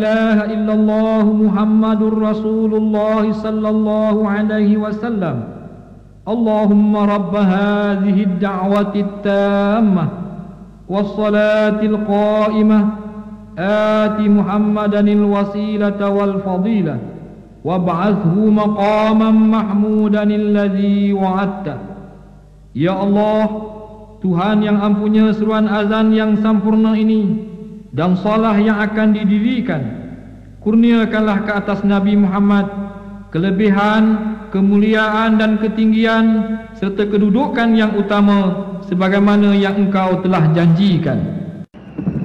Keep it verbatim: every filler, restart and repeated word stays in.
ilaha illallah Muhammadur Rasulullah sallallahu alaihi wasallam. Allahumma rabb hadhihi ad-da'wati at-tammah was-salati al-qa'imah ati Muhammadan al-wasilata wal-fadilah wab'athhu maqaman mahmudan alladhi wa'adta. Ya Allah, Tuhan yang ampunya seruan azan yang sempurna ini dan salah yang akan didirikan, kurniakanlah ke atas Nabi Muhammad kelebihan, kemuliaan dan ketinggian serta kedudukan yang utama sebagaimana yang Engkau telah janjikan.